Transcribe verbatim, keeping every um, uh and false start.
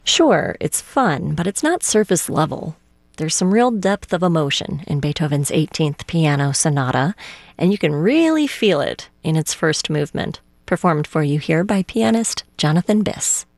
Sure, it's fun, but it's not surface level. There's some real depth of emotion in Beethoven's eighteenth Piano Sonata, and you can really feel it in its first movement, performed for you here by pianist Jonathan Biss.